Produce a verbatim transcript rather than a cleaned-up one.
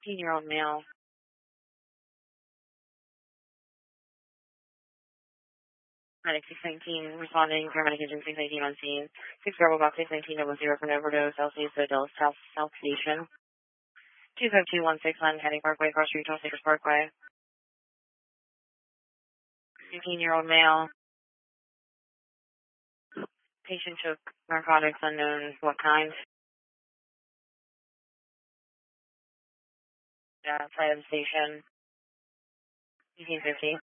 fifteen-year-old male. Medic six nineteen responding, paramedic agent six nineteen on scene. six Bravo Box six nineteen double zero for an overdose, L C Dulles South, South Station. two five two one six on Heading Parkway, Cross Street, Twelve Acres Parkway. fifteen-year-old male. Patient took narcotics unknown what kind. Uh, outside of the station. fifteen fifty.